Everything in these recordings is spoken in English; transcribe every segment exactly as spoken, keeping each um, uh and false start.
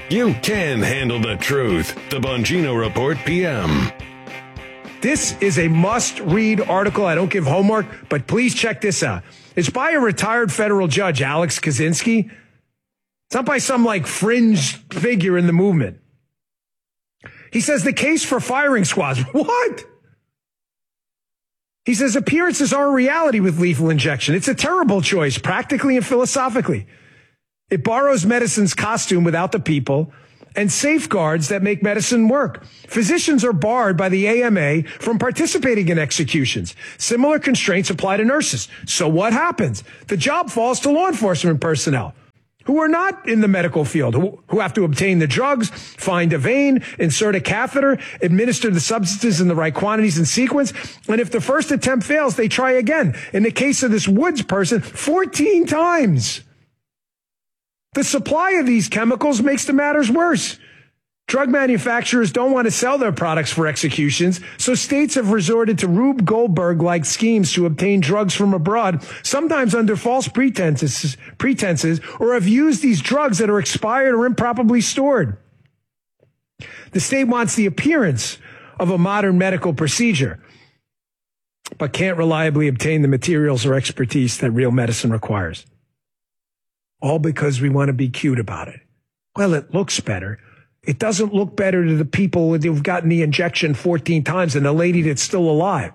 You can handle the truth. The Bongino Report P M. This is a must-read article. I don't give homework, but please check this out. It's by a retired federal judge, Alex Kaczynski. It's not by some, like, fringe figure in the movement. He says the case for firing squads. What? He says appearances are a reality with lethal injection. It's a terrible choice, practically and philosophically. It borrows medicine's costume without the people and safeguards that make medicine work. Physicians are barred by the A M A from participating in executions. Similar constraints apply to nurses. So what happens? The job falls to law enforcement personnel who are not in the medical field, who, who have to obtain the drugs, find a vein, insert a catheter, administer the substances in the right quantities and sequence. And if the first attempt fails, they try again. In the case of this Woods person, fourteen times. The supply of these chemicals makes the matters worse. Drug manufacturers don't want to sell their products for executions, so states have resorted to Rube Goldberg-like schemes to obtain drugs from abroad, sometimes under false pretenses, pretenses, or have used these drugs that are expired or improperly stored. The state wants the appearance of a modern medical procedure, but can't reliably obtain the materials or expertise that real medicine requires. All because we want to be cute about it. Well, it looks better. It doesn't look better to the people who've gotten the injection fourteen times and the lady that's still alive.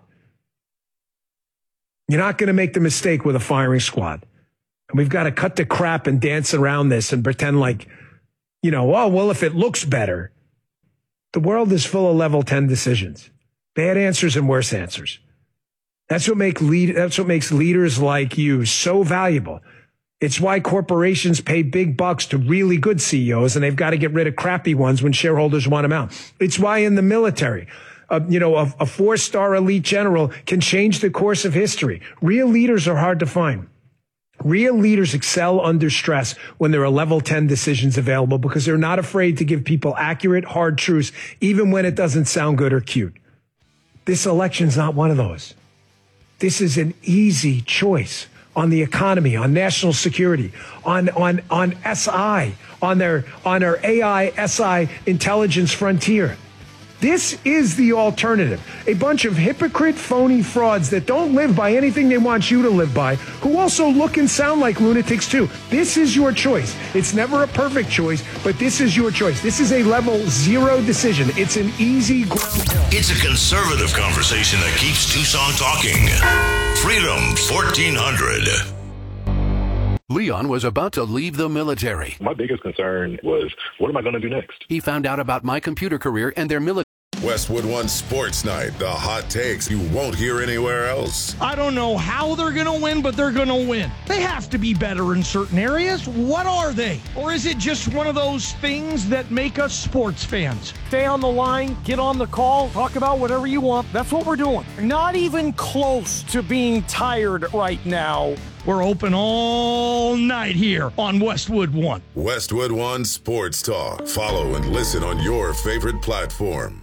You're not going to make the mistake with a firing squad. And we've got to cut the crap and dance around this and pretend like, you know, oh, well, if it looks better. The world is full of level ten decisions. Bad answers and worse answers. That's what make lead, that's what makes leaders like you so valuable. It's why corporations pay big bucks to really good C E Os, and they've got to get rid of crappy ones when shareholders want them out. It's why in the military, uh, you know, a, a four-star elite general can change the course of history. Real leaders are hard to find. Real leaders excel under stress when there are level ten decisions available because they're not afraid to give people accurate, hard truths, even when it doesn't sound good or cute. This election's not one of those. This is an easy choice. On the economy, on national security, on on on S I, on their on our A I S I intelligence frontier. This is the alternative. A bunch of hypocrite, phony frauds that don't live by anything they want you to live by, who also look and sound like lunatics too. This is your choice. It's never a perfect choice, but this is your choice. This is a level zero decision. It's an easy ground. It's a conservative conversation that keeps Tucson talking. Freedom fourteen hundred. Leon was about to leave the military. My biggest concern was, what am I going to do next? He found out about My Computer Career and their military. Westwood One Sports Night, the hot takes you won't hear anywhere else. I don't know how they're going to win, but they're going to win. They have to be better in certain areas. What are they? Or is it just one of those things that make us sports fans? Stay on the line, get on the call, talk about whatever you want. That's what we're doing. Not even close to being tired right now. We're open all night here on Westwood One. Westwood One Sports Talk. Follow and listen on your favorite platform.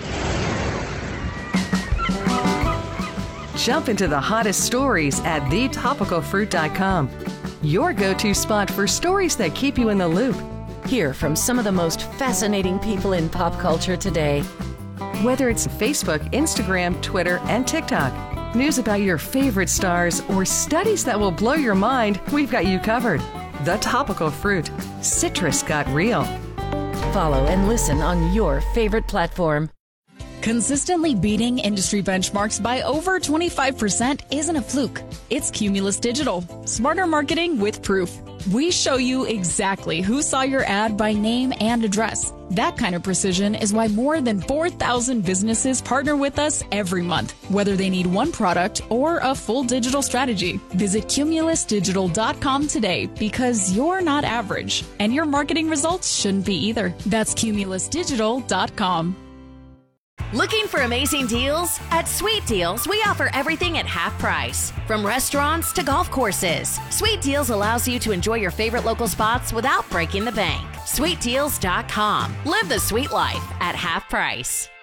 Jump into the hottest stories at the topical fruit dot com. Your go-to spot for stories that keep you in the loop. Hear from some of the most fascinating people in pop culture today. Whether it's Facebook, Instagram, Twitter, and TikTok, news about your favorite stars, or studies that will blow your mind, we've got you covered. The Topical Fruit. Citrus got real. Follow and listen on your favorite platform. Consistently beating industry benchmarks by over twenty-five percent isn't a fluke. It's Cumulus Digital. Smarter marketing with proof. We show you exactly who saw your ad by name and address. That kind of precision is why more than four thousand businesses partner with us every month, whether they need one product or a full digital strategy. Visit cumulus digital dot com today because you're not average, and your marketing results shouldn't be either. That's cumulus digital dot com. Looking for amazing deals? At Sweet Deals, we offer everything at half price. From restaurants to golf courses, Sweet Deals allows you to enjoy your favorite local spots without breaking the bank. sweet deals dot com. Live the sweet life at half price.